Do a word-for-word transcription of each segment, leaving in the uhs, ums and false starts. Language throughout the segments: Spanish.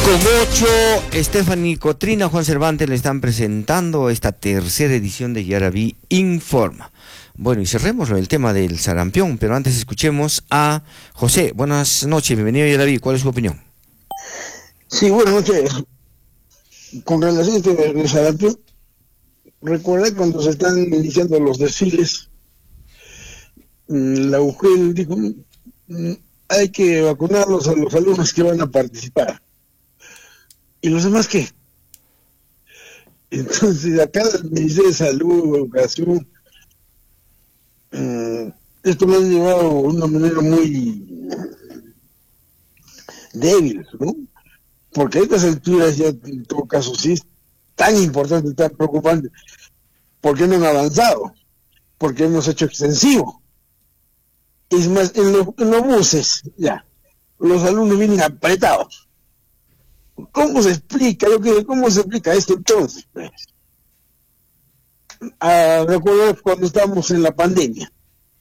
Con ocho, Stephanie Cotrina, Juan Cervantes le están presentando esta tercera edición de Yaraví Informa. Bueno, y cerremos el tema del sarampión, pero antes escuchemos a José. Buenas noches, bienvenido a Yaraví. ¿Cuál es su opinión? Sí, buenas noches. Con relación a este del sarampión, recuerda cuando se están iniciando los desfiles, la U G E L dijo, hay que vacunarlos a los alumnos que van a participar. ¿Y los demás qué? Entonces, acá el Ministerio de Salud, Educación, eh, esto me ha llevado de una manera muy débil, ¿no? Porque a estas alturas ya, en todo caso, sí es tan importante, tan preocupante. ¿Por qué no han avanzado? ¿Por qué hemos hecho extensivo? Es más, en, lo, en los buses, ya, los alumnos vienen apretados. ¿Cómo se explica? Yo creo, ¿cómo se explica esto entonces? Ah, recuerdo cuando estábamos en la pandemia,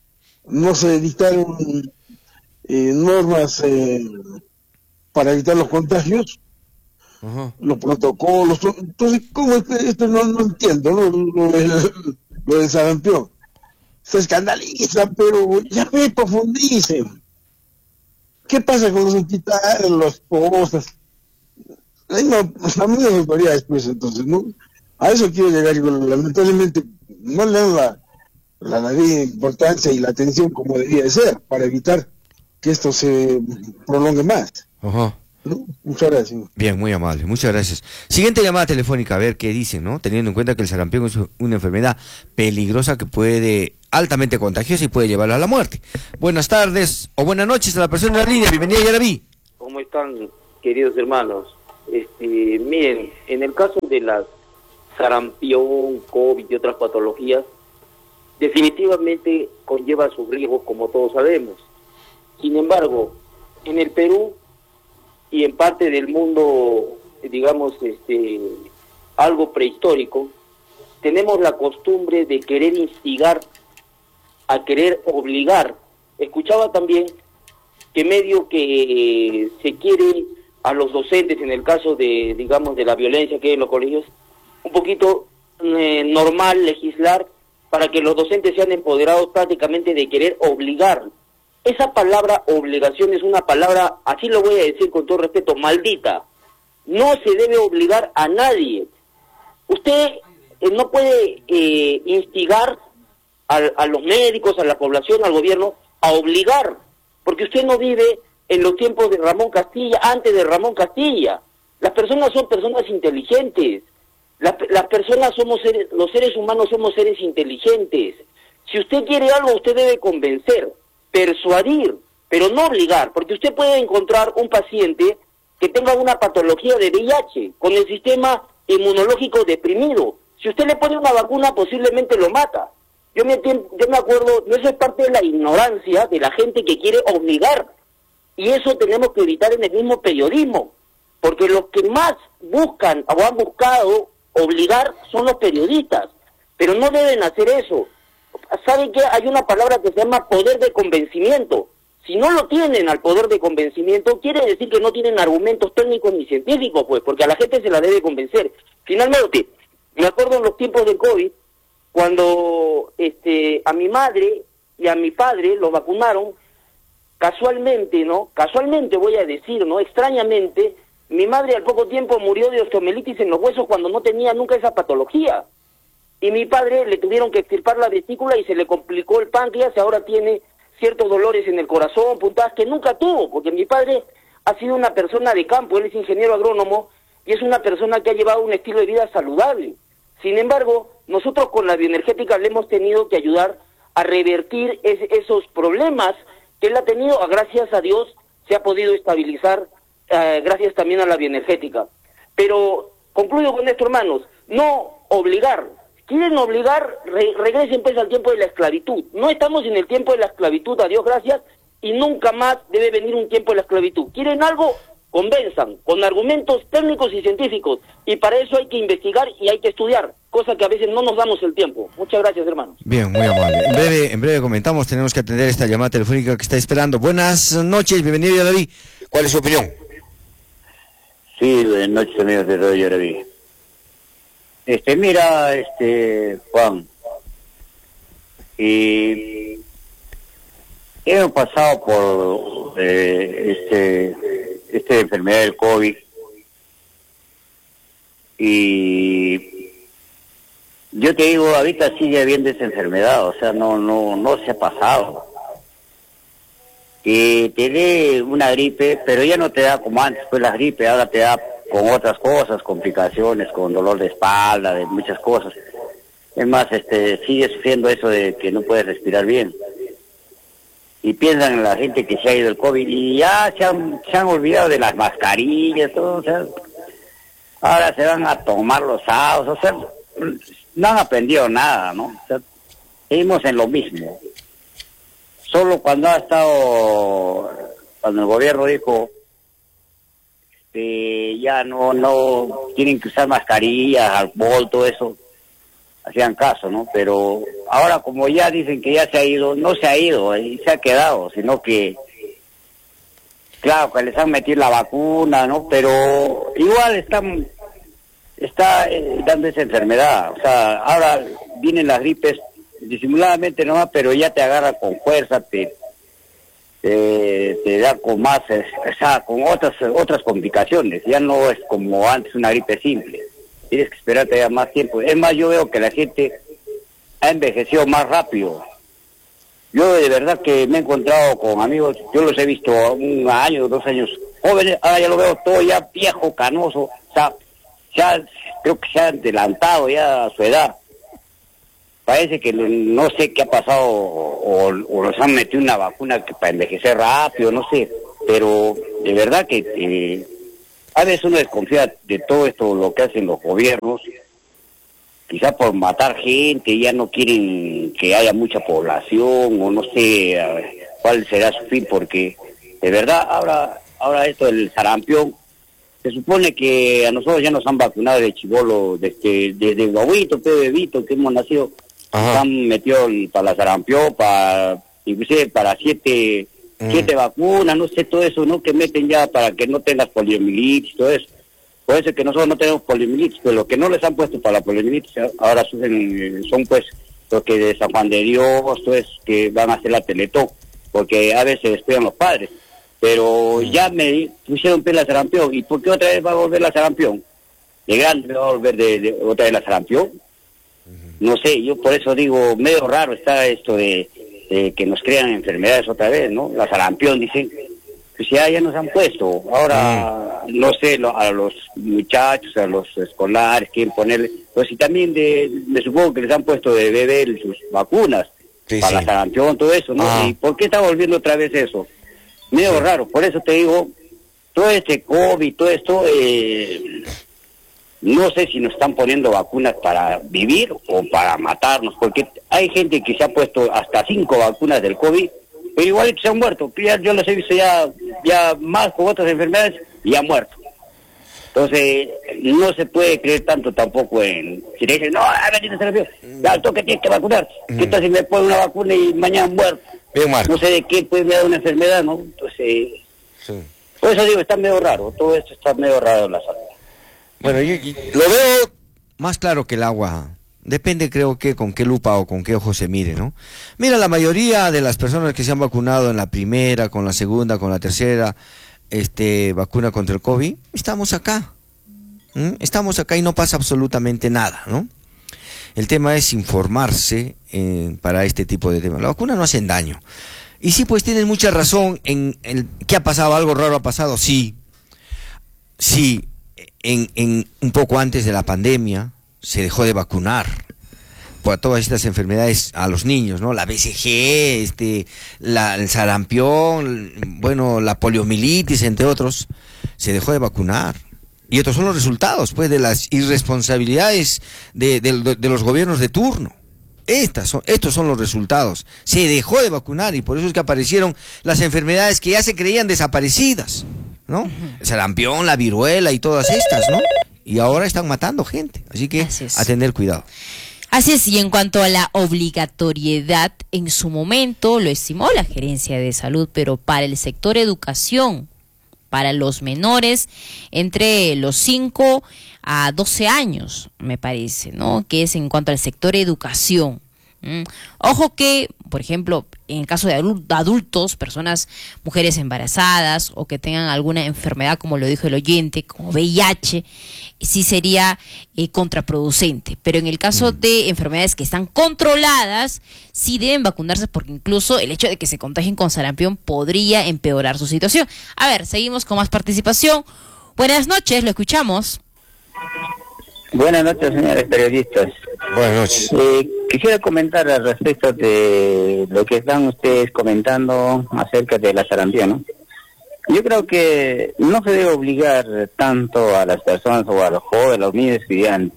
no se dictaron eh, normas eh, para evitar los contagios, uh-huh. los protocolos. Entonces, ¿cómo es que esto no, no entiendo, ¿no? Lo, del, lo del sarampión. Se escandalizan, pero ya me profundicen. ¿Qué pasa con los hospitales, las cosas? Hay una, las mismas autoridades, pues, entonces, ¿no? A eso quiero llegar, y lamentablemente no le dan la, la, la importancia y la atención como debería de ser, para evitar que esto se prolongue más. Ajá. ¿No? Muchas gracias. Bien, muy amable, muchas gracias. Siguiente llamada telefónica, a ver qué dicen, ¿no? Teniendo en cuenta que el sarampión es una enfermedad peligrosa que puede, altamente contagiosa y puede llevarla a la muerte. Buenas tardes o buenas noches a la persona en la línea, bienvenida a Yaraví. ¿Cómo están, queridos hermanos? Este, miren, en el caso de la sarampión, COVID y otras patologías, definitivamente conlleva sus riesgos, como todos sabemos. Sin embargo, en el Perú y en parte del mundo, digamos, este, algo prehistórico, tenemos la costumbre de querer instigar, a querer obligar. Escuchaba también que medio que se quiere a los docentes, en el caso de, digamos, de la violencia que hay en los colegios, un poquito eh, normal legislar para que los docentes sean empoderados prácticamente de querer obligar. Esa palabra obligación es una palabra, así lo voy a decir con todo respeto, maldita. No se debe obligar a nadie. Usted eh, no puede eh, instigar a, a los médicos, a la población, al gobierno, a obligar, porque usted no vive en los tiempos de Ramón Castilla, antes de Ramón Castilla. Las personas son personas inteligentes. Las, las personas somos seres, los seres humanos somos seres inteligentes. Si usted quiere algo, usted debe convencer, persuadir, pero no obligar, porque usted puede encontrar un paciente que tenga una patología de V I H, con el sistema inmunológico deprimido. Si usted le pone una vacuna, posiblemente lo mata. Yo me, yo me acuerdo, eso es parte de la ignorancia de la gente que quiere obligar. Y eso tenemos que evitar en el mismo periodismo, porque los que más buscan o han buscado obligar son los periodistas, pero no deben hacer eso. ¿Saben qué? Hay una palabra que se llama poder de convencimiento. Si no lo tienen al poder de convencimiento, quiere decir que no tienen argumentos técnicos ni científicos, pues, porque a la gente se la debe convencer. Finalmente, me acuerdo en los tiempos del COVID, cuando este, a mi madre y a mi padre los vacunaron, casualmente, ¿no? Casualmente voy a decir, ¿no? Extrañamente, mi madre al poco tiempo murió de osteomelitis en los huesos cuando no tenía nunca esa patología. Y mi padre le tuvieron que extirpar la vesícula y se le complicó el páncreas y ahora tiene ciertos dolores en el corazón, puntadas que nunca tuvo, porque mi padre ha sido una persona de campo, él es ingeniero agrónomo y es una persona que ha llevado un estilo de vida saludable. Sin embargo, nosotros con la bioenergética le hemos tenido que ayudar a revertir es, esos problemas que él ha tenido. Gracias a Dios se ha podido estabilizar, eh, gracias también a la bioenergética. Pero concluyo con esto, hermanos, no obligar. Quieren obligar, re, regresen pues al tiempo de la esclavitud. No estamos en el tiempo de la esclavitud, a Dios gracias, y nunca más debe venir un tiempo de la esclavitud. ¿Quieren algo? Convenzan, con argumentos técnicos y científicos, y para eso hay que investigar y hay que estudiar, cosa que a veces no nos damos el tiempo. Muchas gracias, hermanos. Bien, muy amable. En breve, en breve comentamos, tenemos que atender esta llamada telefónica que está esperando. Buenas noches, bienvenido a David. ¿Cuál es su opinión? Sí, buenas noches, amigos de Radio Yaraví. Este, mira, este, Juan, y hemos pasado por eh, este, esta enfermedad del COVID y yo te digo, ahorita sigue habiendo esa enfermedad, o sea, no, no, no se ha pasado. Que te dé una gripe, pero ya no te da como antes, pues la gripe ahora te da con otras cosas, complicaciones, con dolor de espalda, de muchas cosas. Es más, este, sigue sufriendo eso de que no puedes respirar bien. Y piensan en la gente que se ha ido el COVID y ya se han, se han olvidado de las mascarillas, todo, o sea, ahora se van a tomar los sábados, o sea, no han aprendido nada, ¿no? O sea, seguimos en lo mismo. Solo cuando ha estado, cuando el gobierno dijo que ya no no tienen que usar mascarillas, alcohol, todo eso, hacían caso, ¿no? Pero ahora como ya dicen que ya se ha ido, no se ha ido y se ha quedado, sino que, claro, que les han metido la vacuna, ¿no? Pero igual están, está eh, dando esa enfermedad, o sea, ahora vienen las gripes disimuladamente nomás, pero ya te agarra con fuerza, te, te, te da con más, o sea, con otras otras complicaciones, ya no es como antes una gripe simple, tienes que esperarte ya más tiempo. Es más, yo veo que la gente ha envejecido más rápido. Yo de verdad que me he encontrado con amigos, yo los he visto un año, dos años jóvenes, ahora ya lo veo todo ya viejo, canoso, o sea, ya creo que se ha adelantado ya a su edad. Parece que no sé qué ha pasado o, o nos han metido una vacuna que para envejecer rápido, no sé, pero de verdad que eh, a veces uno desconfía de todo esto, lo que hacen los gobiernos, quizá por matar gente, ya no quieren que haya mucha población o no sé a ver, cuál será su fin, porque de verdad ahora ahora esto del sarampión, se supone que a nosotros ya nos han vacunado de chibolo, desde, desde guaguito, bebito, que hemos nacido. Ajá. Nos han metido para la sarampión, para, inclusive para siete, mm. siete vacunas, no sé, todo eso, ¿no? Que meten ya para que no tengas poliomielitis, todo eso. Por eso es que nosotros no tenemos poliomielitis, pero lo que no les han puesto para la poliomielitis, ahora sufren, son pues, los que de San Juan de Dios, todo eso, que van a hacer la Teletón, porque a veces descuidan los padres. Pero mm. ya me pusieron la sarampión, ¿y por qué otra vez va a volver la sarampión? De grande va a volver de, de, otra vez la sarampión. No sé, yo por eso digo, medio raro está esto de, de que nos crean enfermedades otra vez, ¿no? La sarampión, dicen, pues ya, ya nos han puesto. Ahora, mm. no sé, lo, a los muchachos, a los escolares, quieren ponerle, pues y también de, me supongo que les han puesto de beber sus vacunas, sí, para sí. la sarampión, todo eso, ¿no? Ah. ¿Y por qué está volviendo otra vez eso? Medio sí. raro, por eso te digo, todo este COVID, todo esto, eh... no sé si nos están poniendo vacunas para vivir o para matarnos, porque hay gente que se ha puesto hasta cinco vacunas del COVID, pero igual se han muerto. Yo los he visto ya, ya más con otras enfermedades y han muerto. Entonces, no se puede creer tanto tampoco en... Si le dicen, no, a ver, ya, tú que tienes que vacunar. Mm. ¿Qué tal si me ponen una vacuna y mañana muerto? Bien, Marco. No sé de qué puede me dar una enfermedad, ¿no? Entonces, sí. Por eso digo, está medio raro. Todo esto está medio raro en la salud. Bueno, yo, yo lo veo más claro que el agua. Depende, creo que con qué lupa o con qué ojo se mire, ¿no? Mira, la mayoría de las personas que se han vacunado en la primera, con la segunda, con la tercera, este, vacuna contra el COVID, estamos acá. ¿Mm? Estamos acá y no pasa absolutamente nada, ¿no? El tema es informarse eh, para este tipo de temas. La vacuna no hacen daño. Y sí, pues tienes mucha razón en el ¿qué ha pasado? ¿Algo raro ha pasado? Sí. Sí. En, en un poco antes de la pandemia se dejó de vacunar por todas estas enfermedades a los niños, ¿no? La B C G, este, la, el sarampión, bueno, la poliomielitis, entre otros, se dejó de vacunar. Y estos son los resultados, pues, de las irresponsabilidades de, de, de los gobiernos de turno. Estas son, estos son los resultados. Se dejó de vacunar y por eso es que aparecieron las enfermedades que ya se creían desaparecidas, ¿no? Uh-huh. El sarampión, la viruela y todas estas, ¿no? Y ahora están matando gente, así que así a tener cuidado. Así es, y en cuanto a la obligatoriedad, en su momento lo estimó la Gerencia de Salud, pero para el sector educación, para los menores entre los cinco a doce años, me parece, ¿no? Que es en cuanto al sector educación. Mm. Ojo que, por ejemplo, en el caso de adultos, personas, mujeres embarazadas o que tengan alguna enfermedad, como lo dijo el oyente, como V I H, sí sería eh, contraproducente. Pero en el caso mm. de enfermedades que están controladas, sí deben vacunarse, porque incluso el hecho de que se contagien con sarampión podría empeorar su situación. A ver, seguimos con más participación. Buenas noches, lo escuchamos. Buenas noches, señores periodistas. Buenas noches. Eh, quisiera comentar al respecto de lo que están ustedes comentando acerca de la sarampión, ¿no? Yo creo que no se debe obligar tanto a las personas o a los jóvenes, a los niños estudiantes,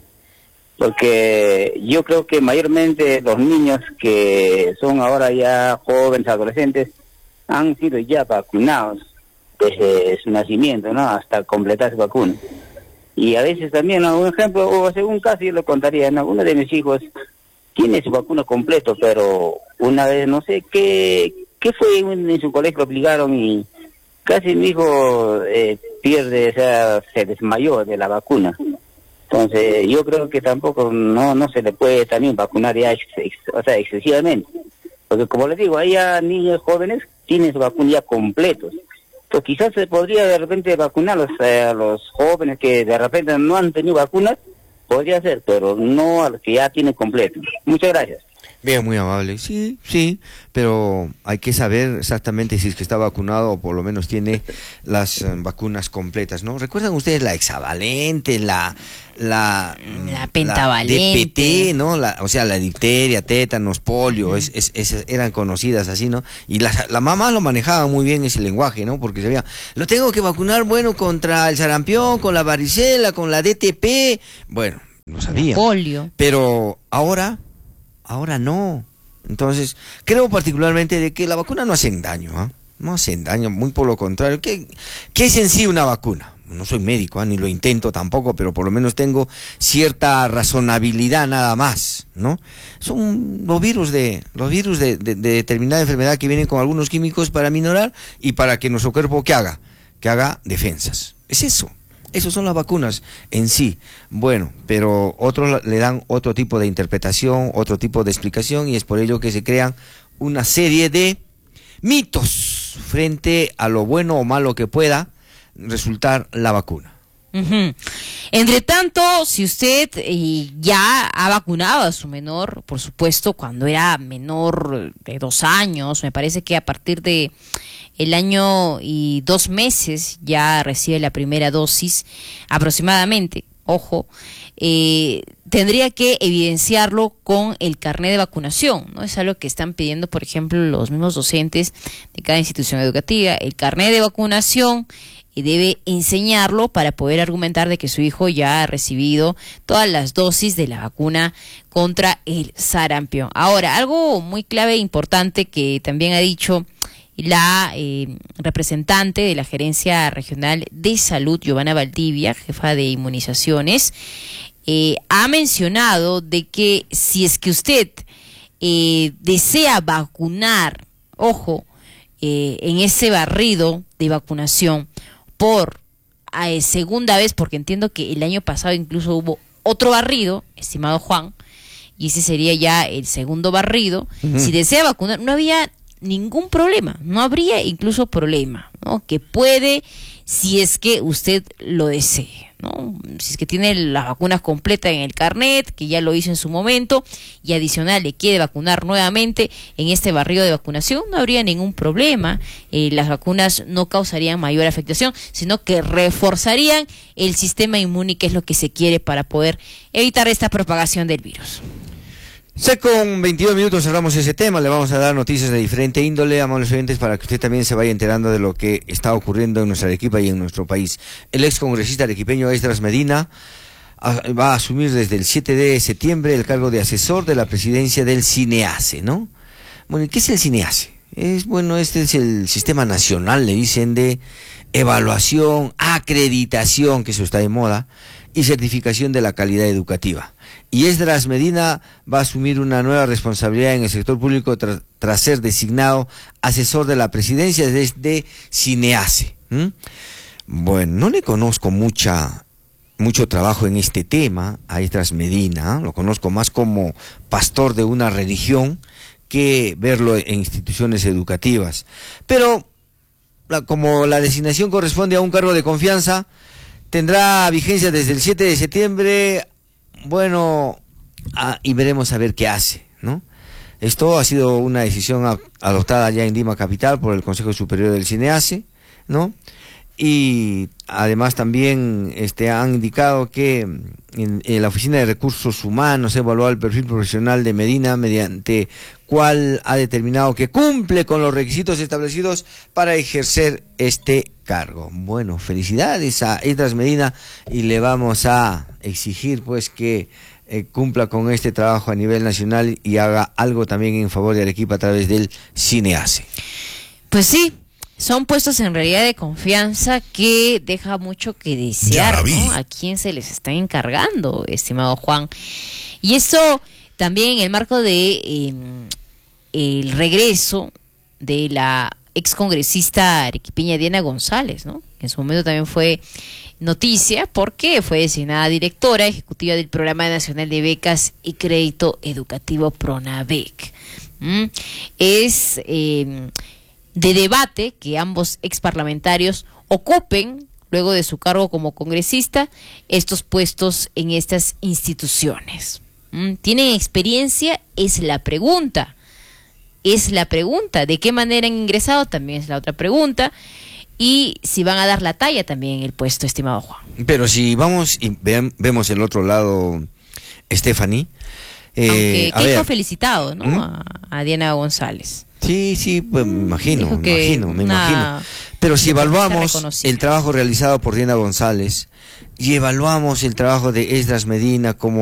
porque yo creo que mayormente los niños que son ahora ya jóvenes, adolescentes, han sido ya vacunados desde su nacimiento, ¿no? Hasta completar su vacuna. Y a veces también, ¿no? Un ejemplo, o según caso yo lo contaría, ¿no? Uno de mis hijos tiene su vacuna completo, pero una vez, no sé qué, qué fue en, en su colegio, lo obligaron y casi mi hijo eh, pierde, o sea, se desmayó de la vacuna. Entonces, yo creo que tampoco, no no se le puede también vacunar ya, ex, ex, o sea, excesivamente. Porque como les digo, hay ya niños jóvenes tienen su vacuna ya completos. Pues quizás se podría de repente vacunar a los, eh, a los jóvenes que de repente no han tenido vacunas, podría ser, pero no a los que ya tienen completo. Muchas gracias. Bien, muy amable. Sí, sí, pero hay que saber exactamente si es que está vacunado o por lo menos tiene las eh, vacunas completas, ¿no? ¿Recuerdan ustedes la hexavalente, la la la pentavalente, la D P T, ¿no? La, o sea, la difteria, tétanos, polio, mm. es, es, es, eran conocidas así, ¿no? Y la, la mamá lo manejaba muy bien ese lenguaje, ¿no? Porque sabía, lo tengo que vacunar, bueno, contra el sarampión, con la varicela, con la D T P, bueno, lo sabía. Polio. Pero ahora Ahora no. Entonces, creo particularmente de que la vacuna no hacen daño, ¿eh? No hacen daño, muy por lo contrario. ¿Qué, qué es en sí una vacuna? No soy médico, ¿eh? Ni lo intento tampoco, pero por lo menos tengo cierta razonabilidad nada más, ¿no? Son los virus de los virus de, de, de determinada enfermedad que vienen con algunos químicos para minorar y para que nuestro cuerpo, ¿qué haga? Que haga defensas. Es eso. Esas son las vacunas en sí. Bueno, pero otros le dan otro tipo de interpretación, otro tipo de explicación, y es por ello que se crean una serie de mitos frente a lo bueno o malo que pueda resultar la vacuna. Uh-huh. Entre tanto, si usted eh, ya ha vacunado a su menor, por supuesto, cuando era menor de dos años, me parece que a partir de el año y dos meses ya recibe la primera dosis aproximadamente, ojo, eh, tendría que evidenciarlo con el carnet de vacunación, ¿no? Es algo que están pidiendo, por ejemplo, los mismos docentes de cada institución educativa, el carnet de vacunación, y debe enseñarlo para poder argumentar de que su hijo ya ha recibido todas las dosis de la vacuna contra el sarampión. Ahora, algo muy clave e importante que también ha dicho la eh, representante de la Gerencia Regional de Salud, Giovanna Valdivia, jefa de inmunizaciones, eh, ha mencionado de que si es que usted eh, desea vacunar, ojo, eh, en ese barrido de vacunación por eh, segunda vez, porque entiendo que el año pasado incluso hubo otro barrido, estimado Juan, y ese sería ya el segundo barrido, uh-huh. Si desea vacunar, no había ningún problema, no habría incluso problema, ¿no? Que puede, si es que usted lo desee, ¿no? Si es que tiene las vacunas completas en el carnet, que ya lo hizo en su momento, y adicional le quiere vacunar nuevamente en este barrio de vacunación, no habría ningún problema. Eh, las vacunas no causarían mayor afectación, sino que reforzarían el sistema inmune, que es lo que se quiere para poder evitar esta propagación del virus. Sé con veintidós minutos cerramos ese tema, le vamos a dar noticias de diferente índole, amables oyentes, para que usted también se vaya enterando de lo que está ocurriendo en nuestra Arequipa y en nuestro país. El ex congresista arequipeño Esdras Medina a, va a asumir desde el siete de septiembre el cargo de asesor de la presidencia del CINEACE, ¿no? Bueno, ¿y qué es el CINEACE? Es, bueno, este es el sistema nacional, le dicen, de evaluación, acreditación, que eso está de moda, y certificación de la calidad educativa. Y Esdras Medina va a asumir una nueva responsabilidad en el sector público tras, tras ser designado asesor de la presidencia desde CINEACE. ¿Mm? Bueno, no le conozco mucha mucho trabajo en este tema a Esdras Medina, lo conozco más como pastor de una religión que verlo en instituciones educativas. Pero la, como la designación corresponde a un cargo de confianza, tendrá vigencia desde el siete de septiembre, bueno, ah, y veremos a ver qué hace, ¿no? Esto ha sido una decisión a, adoptada ya en Lima Capital por el Consejo Superior del CINEACE, ¿no? Y además también este, han indicado que en, en la Oficina de Recursos Humanos evaluó el perfil profesional de Medina, mediante cual ha determinado que cumple con los requisitos establecidos para ejercer este cargo. Bueno, felicidades a Esdras Medina y le vamos a exigir pues que eh, cumpla con este trabajo a nivel nacional y haga algo también en favor de Arequipa a través del CINEACE. Pues sí. Son puestos en realidad de confianza que deja mucho que desear, ¿no? A quién se les está encargando, estimado Juan. Y eso también en el marco de eh, el regreso de la excongresista arequipeña Diana González, ¿no? Que en su momento también fue noticia porque fue designada directora ejecutiva del Programa Nacional de Becas y Crédito Educativo PRONAVEC. ¿Mm? Es... Eh, de debate que ambos exparlamentarios ocupen, luego de su cargo como congresista, estos puestos en estas instituciones. ¿Mm? ¿Tienen experiencia? Es la pregunta. Es la pregunta. ¿De qué manera han ingresado? También es la otra pregunta. Y si van a dar la talla también en el puesto, estimado Juan. Pero si vamos y ve, vemos el otro lado, Stephanie. Eh, Aunque Keiko ha felicitado, ¿no? ¿Mm? a, a Diana González. Sí, sí, pues me imagino, me imagino, me imagino. Pero si evaluamos el trabajo realizado por Diana González y evaluamos el trabajo de Esdras Medina como